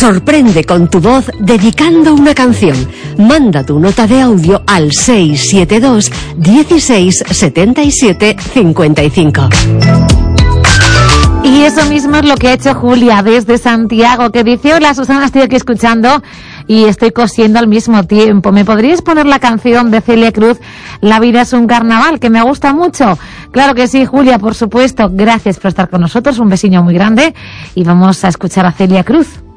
Sorprende con tu voz dedicando una canción. Manda tu nota de audio al 672 16 77 55. Y eso mismo es lo que ha hecho Julia desde Santiago, que dice: hola Susana, estoy aquí escuchando y estoy cosiendo al mismo tiempo. ¿Me podrías poner la canción de Celia Cruz, La vida es un carnaval, que me gusta mucho? Claro que sí, Julia, por supuesto. Gracias por estar con nosotros, un besillo muy grande y vamos a escuchar a Celia Cruz.